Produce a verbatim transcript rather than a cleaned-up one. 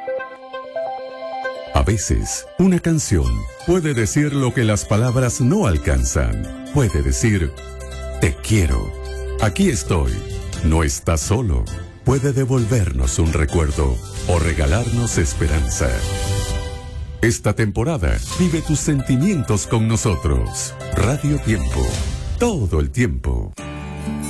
A veces, una canción puede decir lo que las palabras no alcanzan. Puede decir, te quiero, aquí estoy, no estás solo. Puede devolvernos un recuerdo o regalarnos esperanza. Esta temporada, vive tus sentimientos con nosotros. Radio Tiempo, todo el tiempo.